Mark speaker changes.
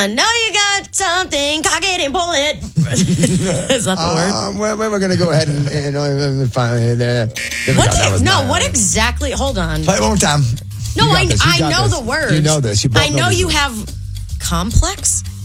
Speaker 1: I know you got something, cock it and pull it. Is that the word?
Speaker 2: We're going to go ahead and find
Speaker 1: what exactly? Hold on.
Speaker 2: Play it one more time.
Speaker 1: No, I know the word.
Speaker 2: You know this.
Speaker 1: I know you have complex.